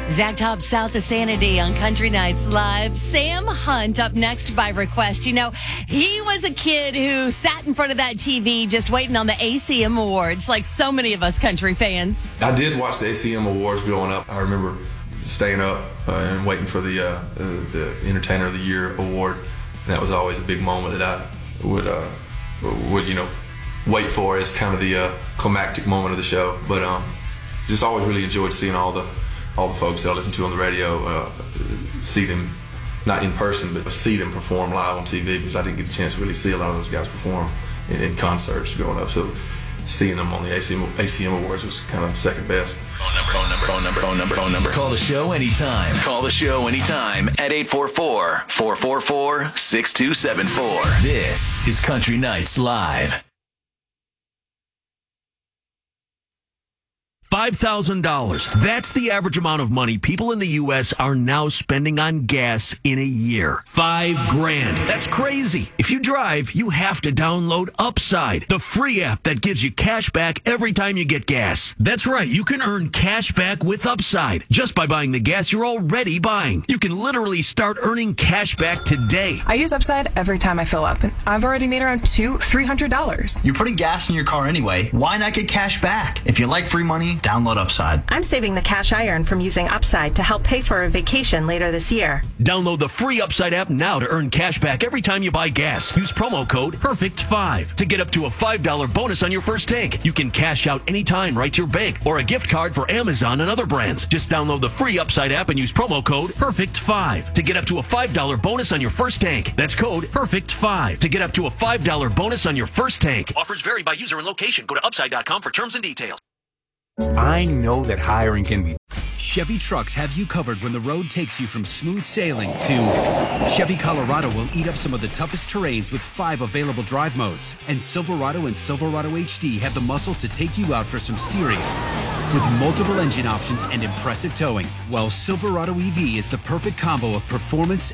Zach Top, South of Sanity on Country Nights Live. Sam Hunt up next by request. You know, he was a kid who sat in front of that TV just waiting on the ACM Awards, like so many of us country fans. I did watch the ACM Awards growing up. I remember staying up and waiting for the Entertainer of the Year award. And that was always a big moment that I would wait for as kind of the climactic moment of the show. But just always really enjoyed seeing all the folks that I listen to on the radio, see them, not in person, but see them perform live on TV, because I didn't get a chance to really see a lot of those guys perform in concerts growing up. So seeing them on the ACM Awards was kind of second best. Phone number. Call the show anytime. Call the show anytime at 844-444-6274. This is Country Nights Live. $5,000. That's the average amount of money people in the U.S. are now spending on gas in a year. $5,000. That's crazy. If you drive, you have to download Upside, the free app that gives you cash back every time you get gas. That's right. You can earn cash back with Upside just by buying the gas you're already buying. You can literally start earning cash back today. I use Upside every time I fill up, and I've already made around $300. You're putting gas in your car anyway. Why not get cash back? If you like free money, download Upside. I'm saving the cash I earn from using Upside to help pay for a vacation later this year. Download the free Upside app now to earn cash back every time you buy gas. Use promo code PERFECT5 to get up to a $5 bonus on your first tank. You can cash out anytime right to your bank or a gift card for Amazon and other brands. Just download the free Upside app and use promo code PERFECT5 to get up to a $5 bonus on your first tank. That's code PERFECT5 to get up to a $5 bonus on your first tank. Offers vary by user and location. Go to upside.com for terms and details. I know that hiring can be... Chevy Trucks have you covered when the road takes you from smooth sailing to... Chevy Colorado will eat up some of the toughest terrains with 5 available drive modes. And Silverado and Silverado HD have the muscle to take you out for some serious, with multiple engine options and impressive towing. While Silverado EV is the perfect combo of performance